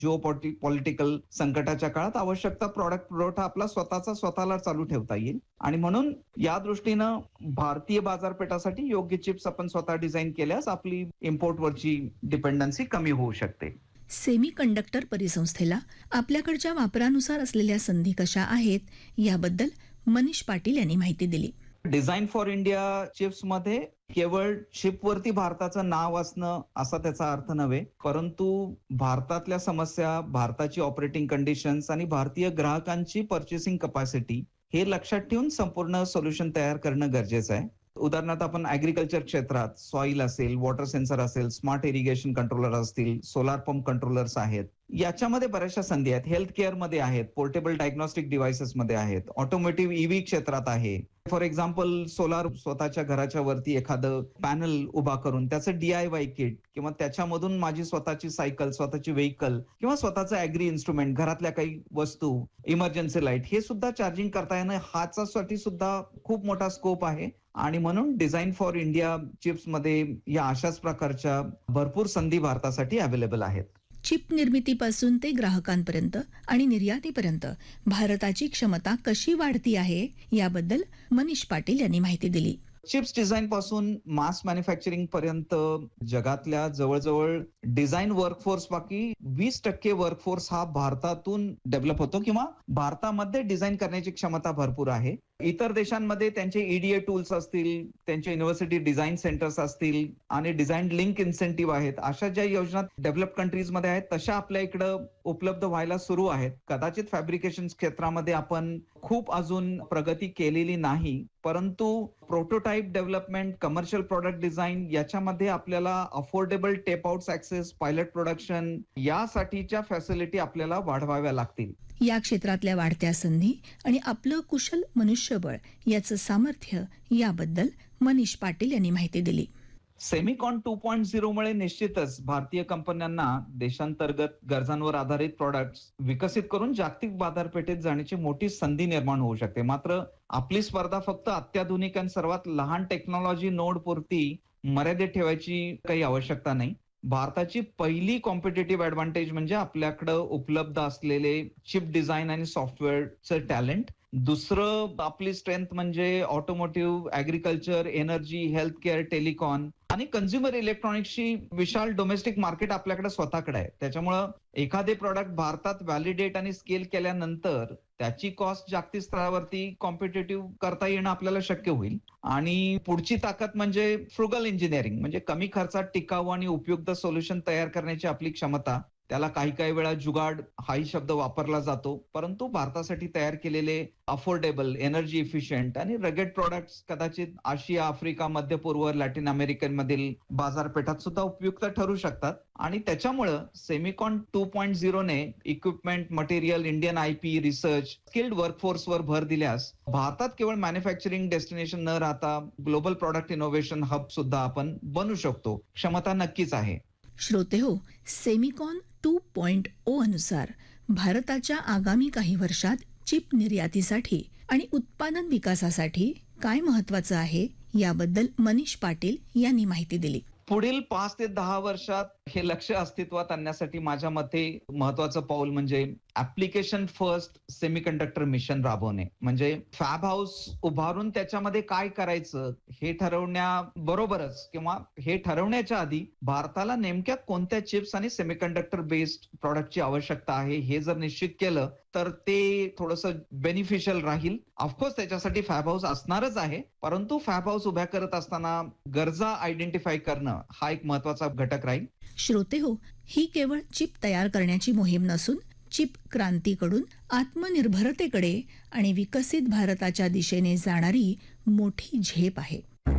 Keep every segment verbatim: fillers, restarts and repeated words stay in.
Jio political संकटाच्या काळात आवश्यकता प्रॉडक्ट पुरवठा आपला स्वतःचा स्वतःला चालू ठेवता येईल आणि म्हणून या दृष्टीनं भारतीय बाजारपेठासाठी योग्य चिप्स आपण स्वतः डिझाईन केल्यास आपली इम्पोर्टवरची डिपेंडन्सी कमी होऊ शकते. सेमी कंडक्टर परिसंस्थेला आपल्याकडच्या वापरानुसार असलेल्या संधी कशा आहेत याबद्दल मनीष पाटील यांनी माहिती दिली. डिझाईन फॉर इंडिया चिप्स मध्ये केवळ चिपवरती भारताचं नाव असणं असा त्याचा अर्थ नव्हे, परंतु भारतातल्या समस्या, भारताची ऑपरेटिंग कंडिशन्स आणि भारतीय ग्राहकांची पर्चेसिंग कपॅसिटी हे लक्षात ठेवून संपूर्ण सोल्युशन तयार करणं गरजेचं आहे. उदाहरणार्थ आपण ऍग्रिकल्चर क्षेत्रात सॉइल असेल, वॉटर सेन्सर असेल, स्मार्ट इरिगेशन कंट्रोलर असतील, सोलार पंप कंट्रोलर्स आहेत. याच्यामध्ये बऱ्याचशा संधी आहेत. हेल्थ केअर मध्ये आहेत, पोर्टेबल डायग्नोस्टिक डिव्हाइसेस मध्ये आहेत, ऑटोमोटिव्ह ईव्ही क्षेत्रात आहे. फॉर एक्झाम्पल सोलार स्वतःच्या घराच्या वरती एखादं पॅनल उभा करून त्याचं डीआयवाय किट किंवा त्याच्यामधून माझी स्वतःची सायकल, स्वतःची व्हेकल किंवा स्वतःचं ऍग्री इन्स्ट्रुमेंट, घरातल्या काही वस्तू, इमर्जन्सी लाईट हे सुद्धा चार्जिंग करता येणं ह्याच्यासाठी सुद्धा खूप मोठा स्कोप आहे. आणि म्हणून डिझाईन फॉर इंडिया चिप्स मध्ये या अशाच प्रकारच्या भरपूर संधी भारतासाठी अवेलेबल आहेत. चिप निर्मितीपासून ते ग्राहकांपर्यंत आणि निर्यातीपर्यंत भारताची क्षमता कशी वाढती आहे याबद्दल मनीष पाटील यांनी माहिती दिली. चिप्स डिझाईन पासून मास मॅन्युफॅक्चरिंग पर्यंत जगातल्या जवळजवळ डिझाईन वर्कफोर्स बाकी वीस टक्के वर्कफोर्स हा भारतातून डेव्हलप होतो किंवा भारतामध्ये डिझाईन करण्याची क्षमता भरपूर आहे. इतर देशांमध्ये त्यांचे ईडीए टूल्स असतील, त्यांचे युनिव्हर्सिटी डिझाईन सेंटर्स असतील आणि डिझाईन लिंक इन्सेंटिव्ह आहेत, अशा ज्या योजना डेव्हलप कंट्रीजमध्ये आहेत तशा आपल्या इकडं उपलब्ध व्हायला सुरू आहेत. कदाचित फॅब्रिकेशन क्षेत्रामध्ये आपण खूप अजून प्रगती केलेली नाही, परंतु prototype development, commercial product design याच्यामध्ये आपल्याला affordable tape outs access, pilot production यासाठीच्या फॅसिलिटी आपल्याला वाढवाव्या लागतील. या क्षेत्रातल्या वाढत्या संधी आणि आपलं कुशल मनुष्यबळ याचं सामर्थ्य याबद्दल मनीष पाटील यांनी माहिती दिली. सेमिकॉन टू पॉइंट झिरो मुळे निश्चितच भारतीय कंपन्यांना देशांतर्गत गरजांवर आधारित प्रॉडक्ट्स विकसित करून जागतिक बाजारपेठेत जाण्याची मोठी संधी निर्माण होऊ शकते. मात्र आपली स्पर्धा फक्त अत्याधुनिक आणि सर्वात लहान टेक्नॉलॉजी नोड पुरती मर्यादित ठेवायची काही आवश्यकता नाही. भारताची पहिली कॉम्पिटेटिव्ह ऍडव्हान्टेज म्हणजे आपल्याकडे उपलब्ध असलेले चिप डिझाईन आणि सॉफ्टवेअरचं टॅलेंट. दुसरं आपली स्ट्रेंथ म्हणजे automotive, agriculture, energy, health care, telecom आणि कन्झ्युमर इलेक्ट्रॉनिक्सची विशाल डोमेस्टिक मार्केट आपल्याकडे स्वतःकडे आहे. त्याच्यामुळं एखादे प्रॉडक्ट भारतात व्हॅलिडेट आणि स्केल केल्यानंतर त्याची कॉस्ट जागतिक स्तरावरती कॉम्पिटेटिव्ह करता येणं आपल्याला शक्य होईल. आणि पुढची ताकद म्हणजे फ्रुगल इंजिनिअरिंग, म्हणजे कमी खर्चात टिकाऊ आणि उपयुक्त सोल्युशन तयार करण्याची आपली क्षमता. त्याला काही काही वेळा जुगाड हाही शब्द वापरला जातो, परंतु भारतासाठी तयार केलेले अफोर्डेबल, एनर्जी इफिशियंट आणि रगेड प्रॉडक्ट्स कदाचित आशिया, आफ्रिका, मध्य पूर्व, लॅटिन अमेरिकन मधील बाजारपेठात सुद्धा उपयुक्त ठरू शकतात. आणि त्याच्यामुळं सेमिकॉन टू पॉइंट झिरो ने equipment, material, Indian IP, research, skilled वर्कफोर्सवर भर दिल्यास भारतात केवळ मॅन्युफॅक्चरिंग डेस्टिनेशन न राहता ग्लोबल प्रॉडक्ट इनोव्हेशन हब सुद्धा आपण बनू शकतो. क्षमता नक्कीच आहे. श्रोतेहो, सेमिकॉन टू पॉइंट ओ अनुसार भारताच्या आगामी काही वर्षात चिप निर्यातीसाठी आणि उत्पादन विकासासाठी काय महत्वाचं आहे याबद्दल मनीष पाटील यांनी माहिती दिली. पुढील पाच ते दहा वर्षात हे लक्ष्य अस्तित्वात आणण्यासाठी माझ्या मते महत्वाचं पाऊल म्हणजे ऍप्लिकेशन फर्स्ट सेमीकंडक्टर मिशन राबवणे. म्हणजे फॅब हाऊस उभारून त्याच्यामध्ये काय करायचं हे ठरवण्याबरोबरच किंवा हे ठरवण्याच्या आधी भारताला नेमक्या कोणत्या चिप्स आणि सेमीकंडक्टर बेस्ड प्रॉडक्टची आवश्यकता आहे हे जर निश्चित केलं तर ते थोडंसं बेनिफिशियल राहील. ऑफकोर्स त्याच्यासाठी फॅब हाऊस असणारच आहे, परंतु फॅब हाऊस उभ्या करत असताना गरजा आयडेंटिफाय करणं हा एक महत्वाचा घटक राहील. श्रोतेहो, ही केवळ चिप तयार करण्याची मोहीम नसून चिप क्रांतीकडून आत्मनिर्भरतेकडे आणि विकसित भारताच्या दिशेने जाणारी मोठी झेप आहे.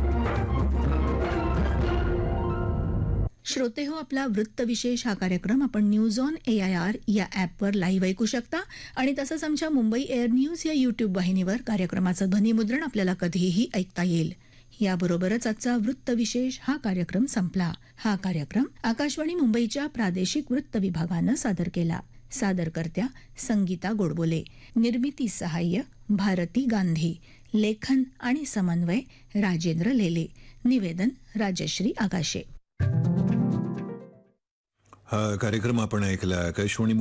श्रोतेहो, आपला वृत्तविशेष हा कार्यक्रम आपण news on A I R या ॲपवर लाईव्ह ऐकू शकता आणि तसंच आमच्या मुंबई एअर न्यूज या युट्यूब वाहिनीवर कार्यक्रमाचं ध्वनिमुद्रण आपल्याला कधीही ऐकता येईल. याबरोबरच आजचा वृत्तविशेष हा कार्यक्रम संपला. हा कार्यक्रम आकाशवाणी मुंबईच्या प्रादेशिक वृत्त विभागानं सादर केला. सादरकर्त्या संगीता गोडबोले, निर्मिती सहाय्य भारती गांधी, लेखन आणि समन्वय राजेंद्र लेले, निवेदन राजश्री आगाशे. हा कार्यक्रम आपण ऐकला आकाशवाणी